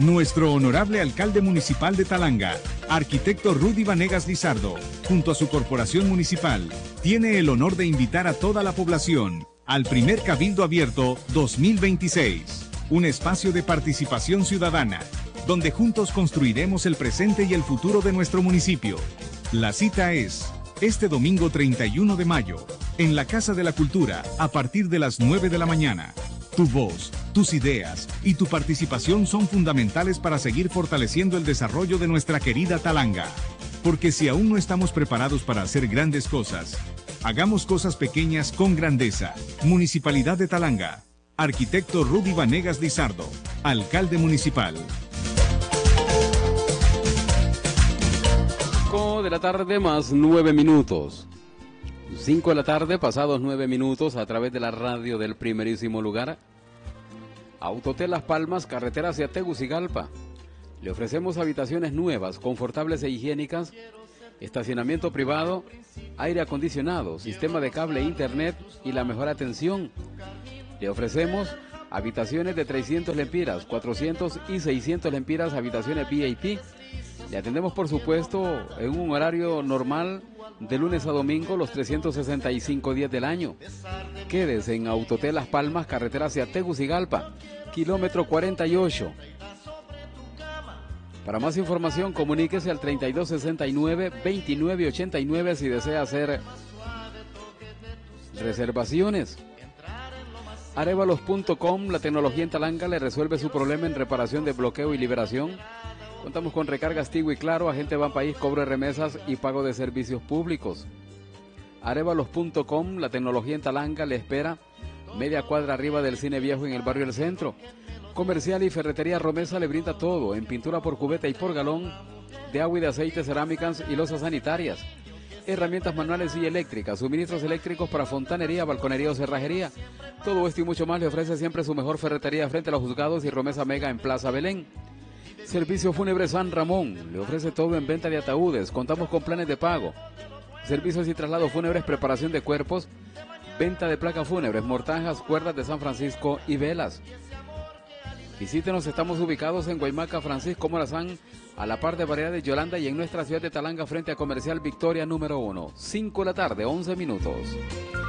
Nuestro honorable alcalde municipal de Talanga, arquitecto Rudy Vanegas Lizardo, junto a su corporación municipal, tiene el honor de invitar a toda la población al primer Cabildo Abierto 2026, un espacio de participación ciudadana, donde juntos construiremos el presente y el futuro de nuestro municipio. La cita es este domingo 31 de mayo, en la Casa de la Cultura, a partir de las 9 de la mañana. Tu voz, tus ideas y tu participación son fundamentales para seguir fortaleciendo el desarrollo de nuestra querida Talanga. Porque si aún no estamos preparados para hacer grandes cosas, hagamos cosas pequeñas con grandeza. Municipalidad de Talanga. Arquitecto Rudy Vanegas Lizardo, alcalde municipal. 5 de la tarde más 9 minutos. 5 de la tarde, pasados 9 minutos, a través de la radio del primerísimo lugar. Autotel Las Palmas, carretera hacia Tegucigalpa. Le ofrecemos habitaciones nuevas, confortables e higiénicas, estacionamiento privado, aire acondicionado, sistema de cable e internet y la mejor atención. Le ofrecemos habitaciones de 300 lempiras, 400 y 600 lempiras, habitaciones VIP. Le atendemos, por supuesto, en un horario normal, de lunes a domingo, los 365 días del año. Quédese en Autotel Las Palmas, carretera hacia Tegucigalpa, kilómetro 48. Para más información, comuníquese al 3269-2989 si desea hacer reservaciones. Arevalos.com, la tecnología en Talanga le resuelve su problema en reparación de bloqueo y liberación. Contamos con recargas Tigo y Claro, agente Banpaís, cobro de remesas y pago de servicios públicos. Arevalos.com, la tecnología en Talanga le espera, media cuadra arriba del Cine Viejo en el barrio del Centro. Comercial y ferretería Romesa le brinda todo, en pintura por cubeta y por galón, de agua y de aceite, cerámicas y losas sanitarias. Herramientas manuales y eléctricas, suministros eléctricos para fontanería, balconería o cerrajería. Todo esto y mucho más le ofrece siempre su mejor ferretería frente a los juzgados y Romesa Mega en Plaza Belén. Servicio Fúnebre San Ramón, le ofrece todo en venta de ataúdes, contamos con planes de pago. Servicios y traslados fúnebres, preparación de cuerpos, venta de placas fúnebres, mortajas, cuerdas de San Francisco y velas. Visítenos, estamos ubicados en Guaymaca, Francisco Morazán, a la par de Variedades Yolanda y en nuestra ciudad de Talanga frente a Comercial Victoria número 1. 5 de la tarde, 11 minutos.